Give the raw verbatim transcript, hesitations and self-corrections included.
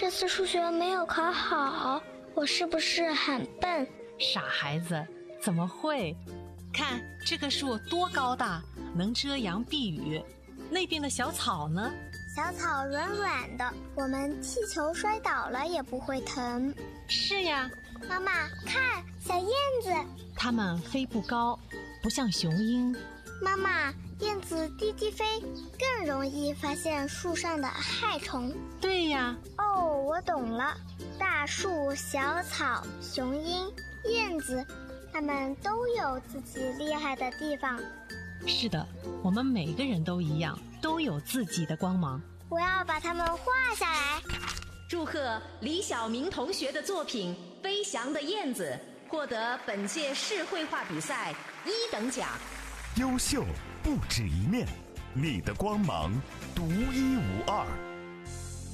这次数学没有考好，我是不是很笨？ 傻孩子，怎么会？看这棵树多高大，能遮阳避雨。那边的小草呢？ 小草软软的，我们踢球摔倒了也不会疼。 是呀。 妈妈，看，小燕子。 它们飞不高，不像雄鹰。 妈妈，燕子低低飞，更容易发现树上的害虫。 对呀。 哦，我懂了。大树、小草、雄鹰、燕子，它们都有自己厉害的地方。 是的，我们每个人都一样，都有自己的光芒。 我要把它们画下来。 祝贺李晓明同学的作品《飞翔的燕子》获得本届市绘画比赛一等奖。 优秀不止一面，你的光芒独一无二。